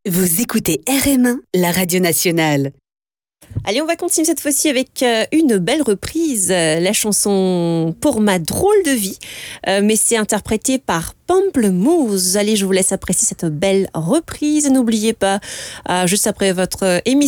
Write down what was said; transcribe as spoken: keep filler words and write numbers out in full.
Vous écoutez R M un, la radio nationale. Allez, on va continuer cette fois-ci avec euh, une belle reprise, euh, la chanson Pour ma drôle de vie, euh, mais c'est interprété par Pamplemousse. Allez, je vous laisse apprécier cette belle reprise. N'oubliez pas, euh, juste après votre émission,